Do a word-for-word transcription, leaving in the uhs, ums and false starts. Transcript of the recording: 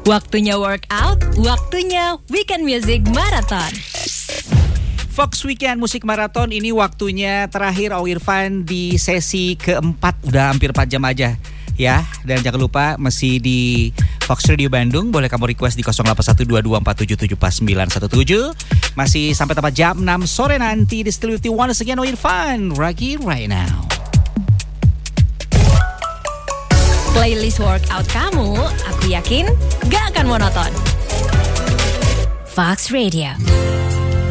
Waktunya workout, waktunya Weekend Music Marathon. Fox Weekend Musik Marathon ini waktunya terakhir Om Irfan di sesi keempat. Udah hampir empat jam aja ya. Dan jangan lupa masih di Fox Radio Bandung. Boleh kamu request di nol delapan satu dua dua empat tujuh tujuh empat sembilan satu tujuh. Masih sampai tepat jam enam sore nanti di Still With You Once Again Om Irfan Ragi right now. Playlist workout kamu, aku yakin gak akan monoton. Fox Radio.